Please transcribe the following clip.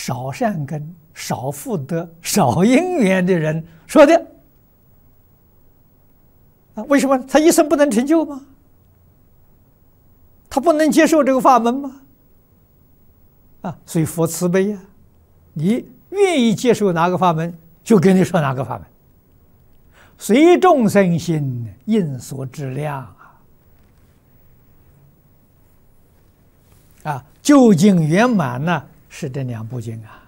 少善根、少福德、少因缘的人说的。为什么他一生不能成就吗？他不能接受这个法门吗？所以佛慈悲呀，你愿意接受哪个法门，就跟你说哪个法门，随众生心，应所知量究竟圆满呢，是这2部经啊。